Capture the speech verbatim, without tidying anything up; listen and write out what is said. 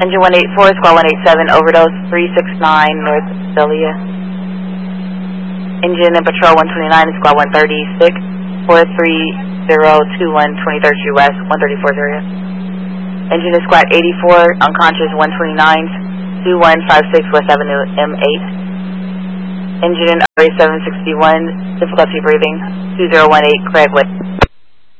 Engine one eighty-four, squad one eighty-seven, overdose three six nine, North Delia. Engine and patrol one twenty-nine, squad one thirty-six, four three zero two one, twenty-third Street West, one thirty-fourth area. Engine and squad eighty-four, unconscious one twenty-nine, two one five six West Avenue, M eight. Engine and R A seven sixty-one, difficulty breathing, two zero one eight, Craig Way.